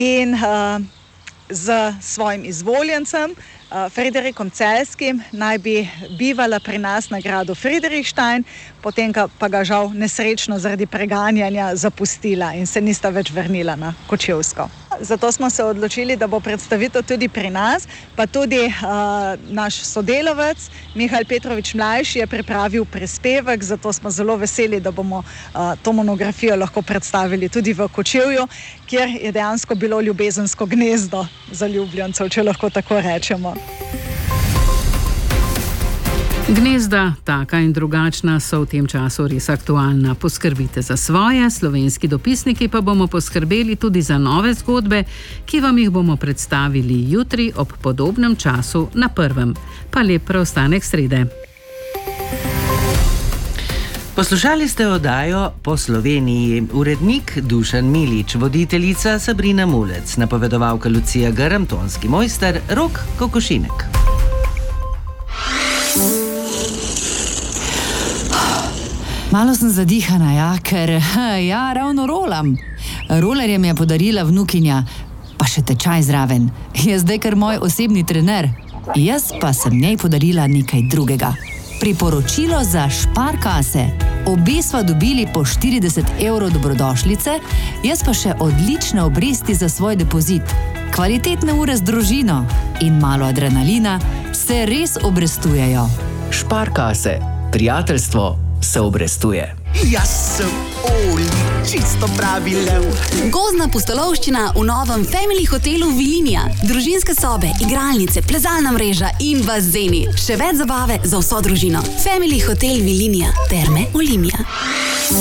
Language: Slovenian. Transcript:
In z svojim izvoljencem, Friderikom Celskim, naj bi bivala pri nas na gradu Friedrichstein, potem pa ga žal nesrečno zaradi preganjanja zapustila in se nista več vrnila na Kočevsko. Zato smo se odločili, da bo predstavitev tudi pri nas, pa tudi naš sodelavec Mihael Petrovič Mlajši je pripravil prispevek, zato smo zelo veseli, da bomo to monografijo lahko predstavili tudi v Kočevju, kjer je dejansko bilo ljubezensko gnezdo zaljubljencev, če lahko tako rečemo. Gnezda, taka in drugačna, so v tem času res aktualna. Poskrbite za svoje, slovenski dopisniki pa bomo poskrbeli tudi za nove zgodbe, ki vam jih bomo predstavili jutri ob podobnem času na Prvem. Pa lep preostanek srede. Poslušali ste oddajo Po Sloveniji. Urednik Dušan Milič, voditeljica Sabrina Mulec, napovedovalka Lucija Grm, tonski mojster Rok Kokošinek. Malo sem zadihana, ker ravno rolam. Rolerje mi je podarila vnukinja, pa še tečaj zraven. Je zdaj kar moj osebni trener. Jaz pa sem njej podarila nekaj drugega. Priporočilo za Sparkasse. Obe sva dobili po 40 € dobrodošlice, jaz pa še odlične obresti za svoj depozit. Kvalitetne ure z družino in malo adrenalina se res obrestujejo. Sparkasse. Prijateljstvo se obrestuje. Jaz sem Oli, čisto pravi lev. Gozdna pustolovščina v novem Family hotelu Vilinija. Družinske sobe, igralnice, plezalna mreža in bazeni. Še več zabave za vso družino. Family hotel Vilinija. Terme Olimia.